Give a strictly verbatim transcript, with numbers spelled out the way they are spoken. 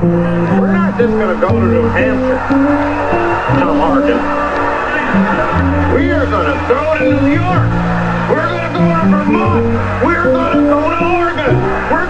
We're not just going to go to New Hampshire, Tom Harkin. We are going to go to New York. We're going to go to Vermont. We're going to go to Oregon. We're